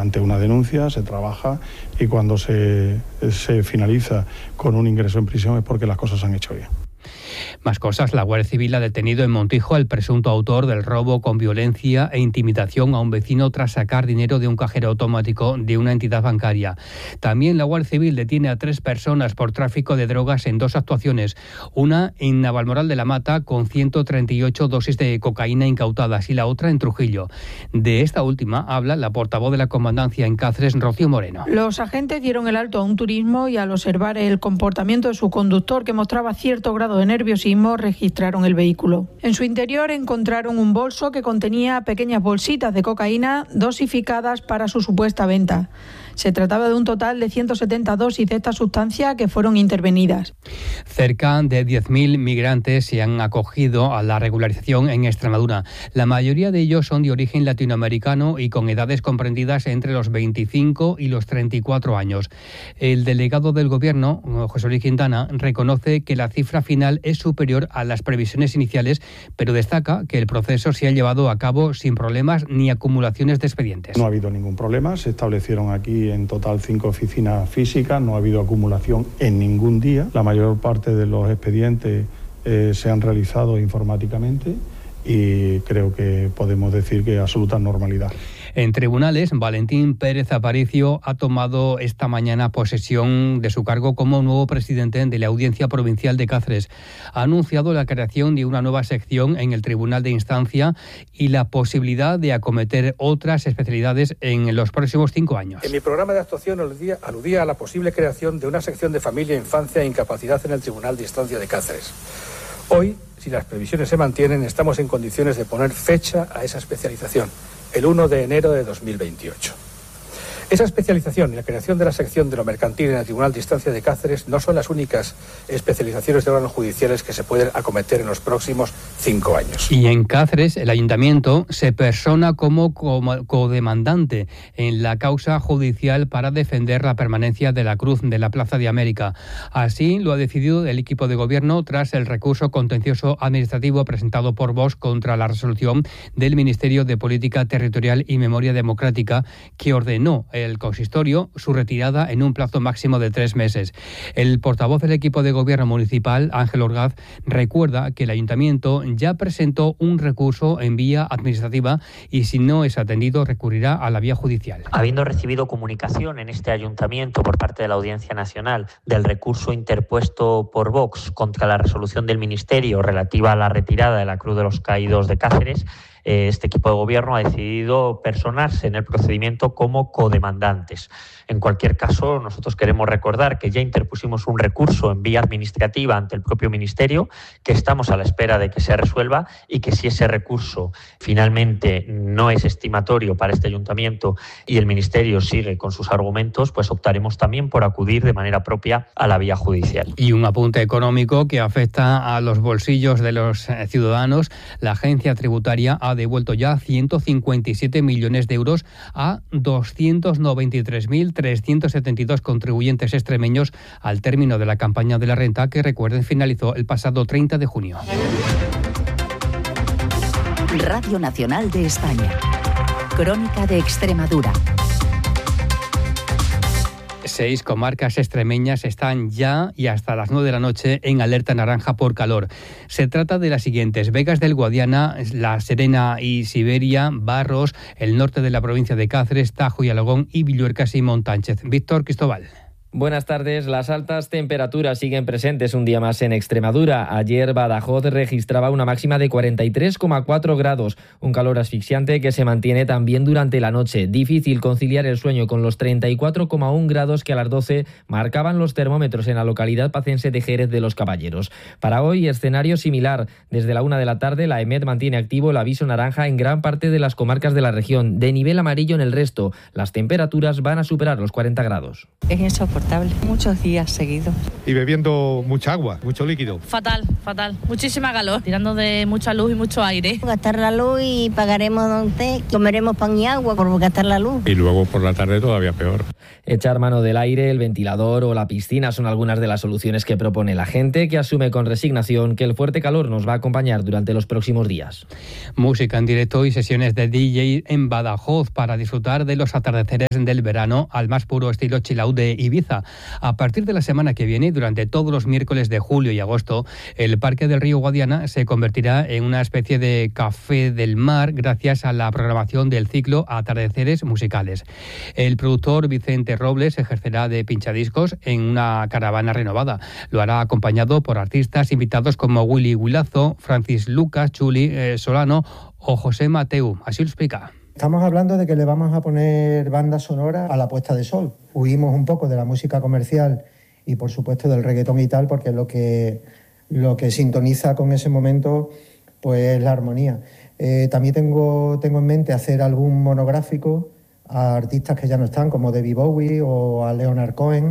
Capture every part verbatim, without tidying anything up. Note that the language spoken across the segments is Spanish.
ante una denuncia, se trabaja y cuando se, se finaliza con un ingreso en prisión es porque las cosas se han hecho bien. Más cosas, la Guardia Civil ha detenido en Montijo al presunto autor del robo con violencia e intimidación a un vecino tras sacar dinero de un cajero automático de una entidad bancaria. También la Guardia Civil detiene a tres personas por tráfico de drogas en dos actuaciones. Una en Navalmoral de la Mata con ciento treinta y ocho dosis de cocaína incautadas y la otra en Trujillo. De esta última habla la portavoz de la Comandancia en Cáceres, Rocío Moreno. Los agentes dieron el alto a un turismo y al observar el comportamiento de su conductor, que mostraba cierto grado de nerviosismo, registraron el vehículo. En su interior encontraron un bolso que contenía pequeñas bolsitas de cocaína dosificadas para su supuesta venta. Se trataba de un total de ciento setenta dosis de esta sustancia que fueron intervenidas. Cerca de diez mil migrantes se han acogido a la regularización en Extremadura. La mayoría de ellos son de origen latinoamericano y con edades comprendidas entre los veinticinco y los treinta y cuatro años. El delegado del Gobierno, José Luis Quintana, reconoce que la cifra final es superior a las previsiones iniciales, pero destaca que el proceso se ha llevado a cabo sin problemas ni acumulaciones de expedientes. No ha habido ningún problema, se establecieron aquí en total cinco oficinas físicas, no ha habido acumulación en ningún día. La mayor parte de los expedientes eh, se han realizado informáticamente y creo que podemos decir que absoluta normalidad. En tribunales, Valentín Pérez Aparicio ha tomado esta mañana posesión de su cargo como nuevo presidente de la Audiencia Provincial de Cáceres. Ha anunciado la creación de una nueva sección en el Tribunal de Instancia y la posibilidad de acometer otras especialidades en los próximos cinco años. En mi programa de actuación aludía, aludía a la posible creación de una sección de familia, infancia e incapacidad en el Tribunal de Instancia de Cáceres. Hoy, si las previsiones se mantienen, estamos en condiciones de poner fecha a esa especialización, el uno de enero de dos mil veintiocho. Esa especialización y la creación de la sección de lo mercantil en el Tribunal de Instancia de Cáceres no son las únicas especializaciones de órganos judiciales que se pueden acometer en los próximos cinco años. Y en Cáceres, el Ayuntamiento se persona como codemandante en la causa judicial para defender la permanencia de la Cruz de la Plaza de América. Así lo ha decidido el equipo de gobierno tras el recurso contencioso administrativo presentado por Vox contra la resolución del Ministerio de Política Territorial y Memoria Democrática, que ordenó el consistorio su retirada en un plazo máximo de tres meses. El portavoz del equipo de gobierno municipal, Ángel Orgaz, recuerda que el ayuntamiento ya presentó un recurso en vía administrativa y si no es atendido recurrirá a la vía judicial. Habiendo recibido comunicación en este ayuntamiento por parte de la Audiencia Nacional del recurso interpuesto por Vox contra la resolución del Ministerio relativa a la retirada de la Cruz de los Caídos de Cáceres, este equipo de gobierno ha decidido personarse en el procedimiento como codemandantes. En cualquier caso, nosotros queremos recordar que ya interpusimos un recurso en vía administrativa ante el propio Ministerio, que estamos a la espera de que se resuelva y que si ese recurso finalmente no es estimatorio para este ayuntamiento y el Ministerio sigue con sus argumentos, pues optaremos también por acudir de manera propia a la vía judicial. Y un apunte económico que afecta a los bolsillos de los ciudadanos. La agencia tributaria ha devuelto ya ciento cincuenta y siete millones de euros a doscientos noventa y tres mil trescientos setenta y dos contribuyentes extremeños al término de la campaña de la renta que, recuerden, finalizó el pasado treinta de junio. Radio Nacional de España. Crónica de Extremadura. Seis comarcas extremeñas están ya y hasta las nueve de la noche en alerta naranja por calor. Se trata de las siguientes: Vegas del Guadiana, La Serena y Siberia, Barros, el norte de la provincia de Cáceres, Tajo y Alagón y Villuercas y Montánchez. Víctor Cristóbal. Buenas tardes. Las altas temperaturas siguen presentes un día más en Extremadura. Ayer Badajoz registraba una máxima de cuarenta y tres coma cuatro grados, un calor asfixiante que se mantiene también durante la noche. Difícil conciliar el sueño con los treinta y cuatro coma uno grados que a las doce marcaban los termómetros en la localidad pacense de Jerez de los Caballeros. Para hoy, escenario similar. Desde la una de la tarde, la EMET mantiene activo el aviso naranja en gran parte de las comarcas de la región, de nivel amarillo en el resto. Las temperaturas van a superar los cuarenta grados. Es insoportable. insoportable. Muchos días seguidos. Y bebiendo mucha agua, mucho líquido. Fatal, fatal. Muchísima calor, tirando de mucha luz y mucho aire. Gastar la luz y pagaremos donde comeremos pan y agua por gastar la luz. Y luego por la tarde todavía peor. Echar mano del aire, el ventilador o la piscina son algunas de las soluciones que propone la gente, que asume con resignación que el fuerte calor nos va a acompañar durante los próximos días. Música en directo y sesiones de D J en Badajoz para disfrutar de los atardeceres del verano al más puro estilo chill out de Ibiza. A partir de la semana que viene, durante todos los miércoles de julio y agosto, el Parque del Río Guadiana se convertirá en una especie de café del mar gracias a la programación del ciclo Atardeceres Musicales. El productor Vicente Robles ejercerá de pinchadiscos en una caravana renovada. Lo hará acompañado por artistas invitados como Willy Huilazo, Francis Lucas, Chuli eh, Solano o José Mateu. Así lo explica. Estamos hablando de que le vamos a poner banda sonora a la puesta de sol. Huimos un poco de la música comercial y por supuesto del reggaetón y tal, porque lo que, lo que sintoniza con ese momento pues es la armonía. Eh, también tengo, tengo en mente hacer algún monográfico a artistas que ya no están, como David Bowie o a Leonard Cohen.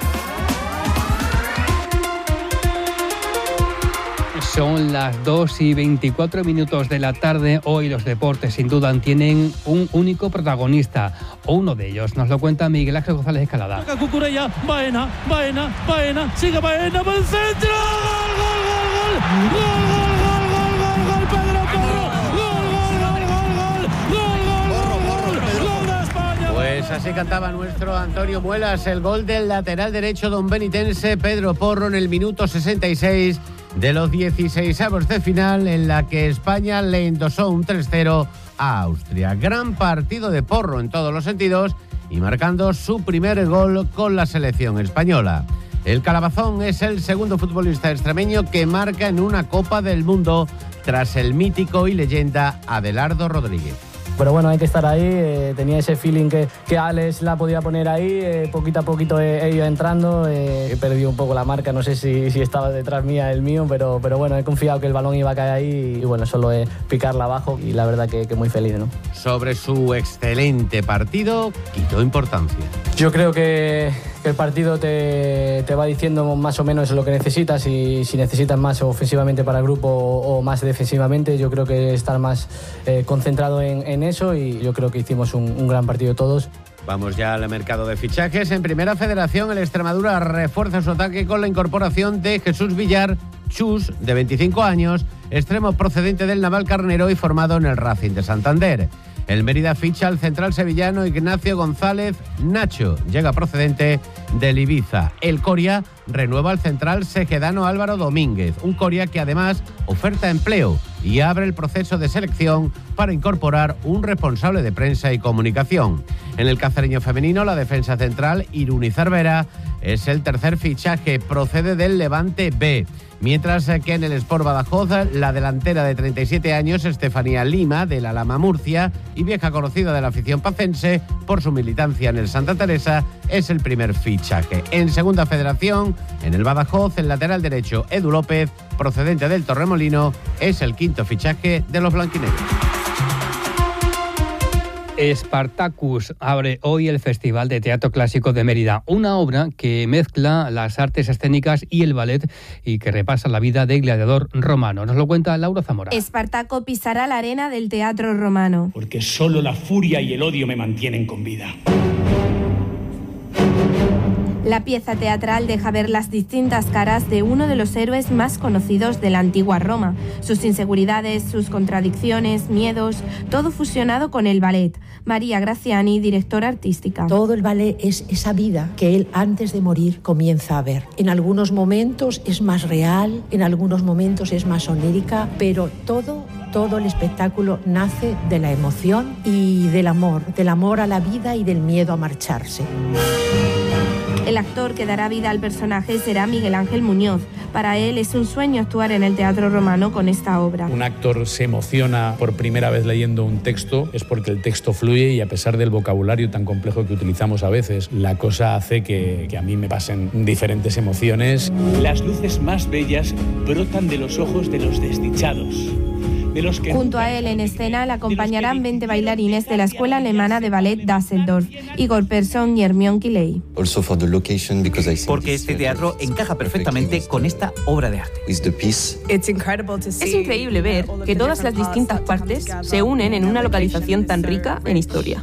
Son las dos y veinticuatro minutos de la tarde. Hoy los deportes sin duda tienen un único protagonista, o uno de ellos. Nos lo cuenta Miguel Ángel González Escalada. Cucurella, Baena, Baena, Baena, sigue Baena por el centro. ¡Gol, gol, gol, gol! ¡Gol, gol, gol, gol, gol! ¡Pedro Porro! ¡Gol, gol, gol, gol, gol! ¡Gol, gol, gol, gol! ¡Gol de España! Pues así cantaba nuestro Antonio Muelas, el gol del lateral derecho don benitense Pedro Porro en el minuto sesenta y seis de los dieciseisavos de final, en la que España le endosó un tres cero a Austria. Gran partido de Porro en todos los sentidos y marcando su primer gol con la selección española. El Calabazón es el segundo futbolista extremeño que marca en una Copa del Mundo tras el mítico y leyenda Adelardo Rodríguez. Pero bueno, hay que estar ahí, eh, tenía ese feeling que, que Alex la podía poner ahí, eh, poquito a poquito he, he ido entrando, eh, he perdido un poco la marca, no sé si, si estaba detrás mía el mío, pero, pero bueno, he confiado que el balón iba a caer ahí y bueno, solo es picarla abajo y la verdad que, que muy feliz, ¿no? Sobre su excelente partido, quitó importancia. Yo creo que, que el partido te, te va diciendo más o menos lo que necesitas y si necesitas más ofensivamente para el grupo o, o más defensivamente, yo creo que estar más eh, concentrado en, en eso y yo creo que hicimos un, un gran partido todos. Vamos ya al mercado de fichajes. En Primera Federación, el Extremadura refuerza su ataque con la incorporación de Jesús Villar Chus, de veinticinco años, extremo procedente del Navalcarnero y formado en el Racing de Santander. El Mérida ficha al central sevillano Ignacio González Nacho, llega procedente del Ibiza. El Coria renueva al central sejedano Álvaro Domínguez, un Coria que además oferta empleo y abre el proceso de selección para incorporar un responsable de prensa y comunicación. En el cacereño femenino, la defensa central Iruni Cervera es el tercer fichaje, procede del Levante B. Mientras que en el Sport Badajoz, la delantera de treinta y siete años, Estefanía Lima, del Alhama Murcia, y vieja conocida de la afición pacense por su militancia en el Santa Teresa, es el primer fichaje. En Segunda Federación, en el Badajoz, el lateral derecho Edu López, procedente del Torremolino, es el quinto fichaje de los blanquinegros. Spartacus abre hoy el Festival de Teatro Clásico de Mérida, una obra que mezcla las artes escénicas y el ballet y que repasa la vida del gladiador romano. Nos lo cuenta Laura Zamora. Espartaco pisará la arena del teatro romano. Porque solo la furia y el odio me mantienen con vida. La pieza teatral deja ver las distintas caras de uno de los héroes más conocidos de la antigua Roma, sus inseguridades, sus contradicciones, miedos, todo fusionado con el ballet. María Graziani, directora artística. Todo el ballet es esa vida que él antes de morir comienza a ver. En algunos momentos es más real, en algunos momentos es más onírica, pero todo, todo el espectáculo nace de la emoción y del amor, del amor a la vida y del miedo a marcharse. El actor que dará vida al personaje será Miguel Ángel Muñoz. Para él es un sueño actuar en el Teatro Romano con esta obra. Un actor se emociona por primera vez leyendo un texto, es porque el texto fluye y a pesar del vocabulario tan complejo que utilizamos a veces, la cosa hace que, que a mí me pasen diferentes emociones. Las luces más bellas brotan de los ojos de los desdichados. de los que... Junto a él en escena le acompañarán veinte bailarines de la Escuela Alemana de Ballet Düsseldorf, Igor Persson y Hermione Kiley. Porque este teatro encaja perfectamente con esta obra de arte. Es increíble ver que todas las distintas partes se unen en una localización tan rica en historia.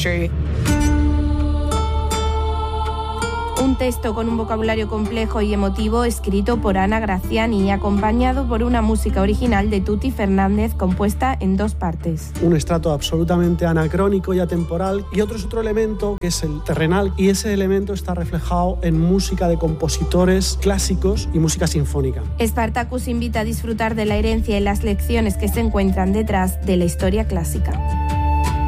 Un texto con un vocabulario complejo y emotivo escrito por Ana Graziani y acompañado por una música original de Tuti Fernández compuesta en dos partes. Un estrato absolutamente anacrónico y atemporal, y otro es otro elemento que es el terrenal, y ese elemento está reflejado en música de compositores clásicos y música sinfónica. Spartacus invita a disfrutar de la herencia y las lecciones que se encuentran detrás de la historia clásica.